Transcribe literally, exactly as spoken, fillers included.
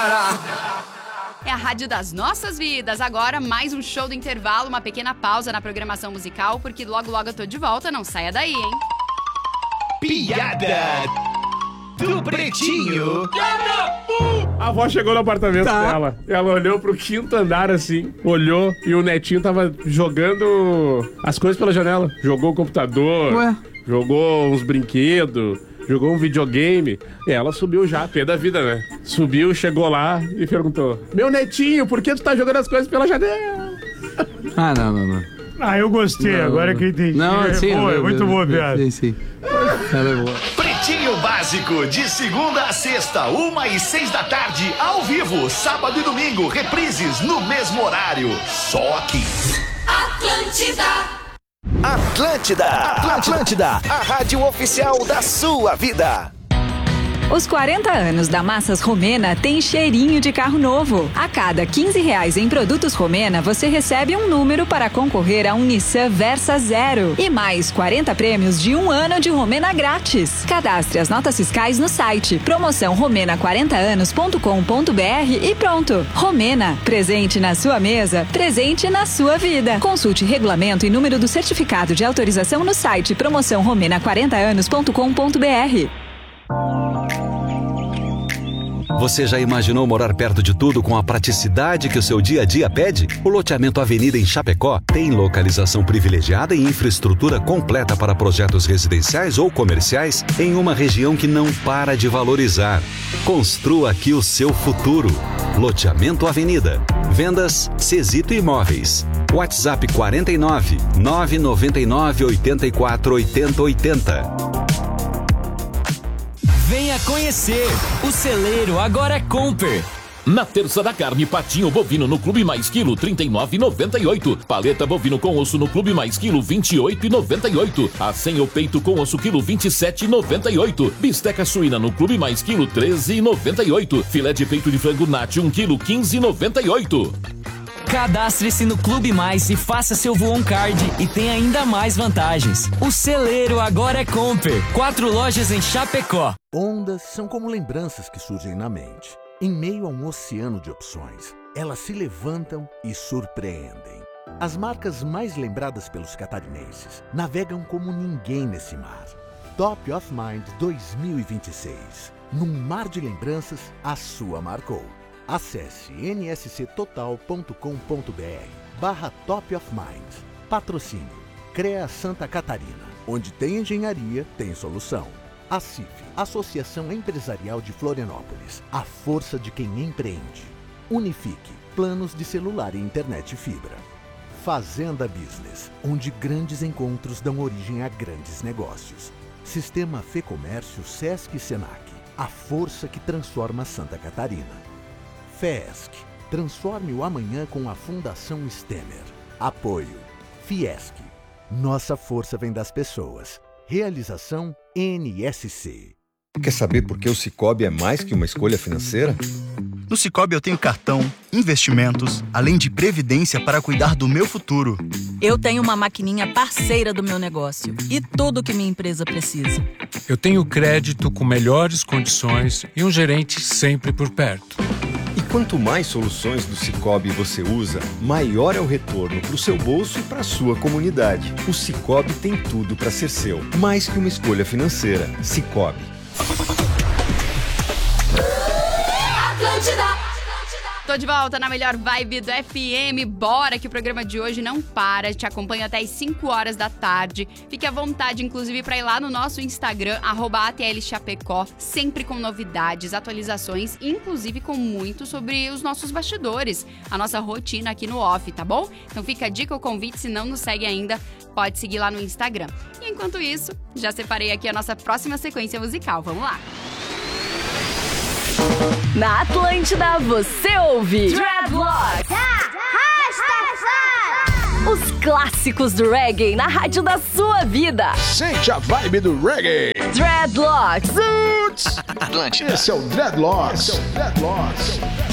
É a rádio das nossas vidas. Agora, mais um show do intervalo, uma pequena pausa na programação musical, porque logo, logo eu tô de volta. Não saia daí, hein? Piada do Pretinho. A avó chegou no apartamento tá. dela. Ela olhou pro quinto andar assim, olhou e o netinho tava jogando as coisas pela janela. Jogou o computador, Ué? jogou uns brinquedos, jogou um videogame. E ela subiu já, pé da vida, né? Subiu, chegou lá e perguntou: Meu netinho, por que tu tá jogando as coisas pela janela? Ah, não, não, não. Ah, eu gostei, não, agora não. que eu entendi. Não, é, sim, boa, eu, é muito eu, boa, eu, piada. Sim, sim. Ela é boa. Pretinho Básico, de segunda a sexta, uma e seis da tarde, ao vivo, sábado e domingo, reprises no mesmo horário. Só aqui. Atlântida. Atlântida, Atlântida, a rádio oficial da sua vida. Os quarenta anos da Massas Romena têm cheirinho de carro novo. A cada quinze reais em produtos Romena, você recebe um número para concorrer a um Nissan Versa Zero. E mais quarenta prêmios de um ano de Romena grátis. Cadastre as notas fiscais no site promoção romena quarenta anos ponto com ponto b r e pronto. Romena, presente na sua mesa, presente na sua vida. Consulte regulamento e número do certificado de autorização no site promoção romena quarenta anos ponto com ponto b r. Você já imaginou morar perto de tudo com a praticidade que o seu dia a dia pede? O loteamento Avenida em Chapecó tem localização privilegiada e infraestrutura completa para projetos residenciais ou comerciais em uma região que não para de valorizar. Construa aqui o seu futuro. Loteamento Avenida. Vendas Cezito Imóveis. WhatsApp quarenta e nove, nove nove nove, oito quatro oito zero oito zero. Venha conhecer! O celeiro agora é Comper. Na terça da carne, patinho bovino no Clube Mais Quilo, trinta e nove reais e noventa e oito centavos. Paleta bovino com osso no Clube Mais Quilo, vinte e oito reais e noventa e oito centavos. Acém ou peito com osso quilo, vinte e sete reais e noventa e oito centavos. Bisteca suína no Clube Mais Quilo, treze reais e noventa e oito centavos. Filé de peito de frango Nati, um quilo, quinze reais e noventa e oito centavos. Cadastre-se no Clube Mais e faça seu Voon Card e tem ainda mais vantagens. O celeiro agora é Comper. Quatro lojas em Chapecó. Ondas são como lembranças que surgem na mente. Em meio a um oceano de opções, elas se levantam e surpreendem. As marcas mais lembradas pelos catarinenses navegam como ninguém nesse mar. Top of Mind dois mil e vinte e seis. Num mar de lembranças, a sua marcou. Acesse n s c total ponto com ponto b r barra Top of Mind. Patrocínio CREA Santa Catarina. Onde tem engenharia, tem solução. A C I F, Associação Empresarial de Florianópolis. A força de quem empreende. Unifique, planos de celular e internet fibra. Fazenda Business, onde grandes encontros dão origem a grandes negócios. Sistema Fê Comércio Sesc e Senac. A força que transforma Santa Catarina. Fiesc, transforme o amanhã com a Fundação Stemmer. Apoio Fiesc, nossa força vem das pessoas. Realização N S C. Quer saber por que o Sicoob é mais que uma escolha financeira? No Sicoob eu tenho cartão, investimentos, além de previdência para cuidar do meu futuro. Eu tenho uma maquininha parceira do meu negócio e tudo que minha empresa precisa. Eu tenho crédito com melhores condições e um gerente sempre por perto. E quanto mais soluções do Sicoob você usa, maior é o retorno para o seu bolso e para a sua comunidade. O Sicoob tem tudo para ser seu, mais que uma escolha financeira. Sicoob. Atlântida. Tô de volta na melhor vibe do F M. Bora que o programa de hoje não para. Te acompanho até as cinco horas da tarde. Fique à vontade, inclusive, para ir lá no nosso Instagram, arroba A T L Chapecó, sempre com novidades, atualizações, inclusive com muito sobre os nossos bastidores, a nossa rotina aqui no off, tá bom? Então fica a dica, o convite, se não nos segue ainda, pode seguir lá no Instagram. E enquanto isso, já separei aqui a nossa próxima sequência musical. Vamos lá! Na Atlântida você ouve Dreadlocks. Os clássicos do reggae na rádio da sua vida. Sente a vibe do reggae. Dreadlocks. Roots. Atlântida. Esse é o Dreadlocks. Esse é o Dreadlocks.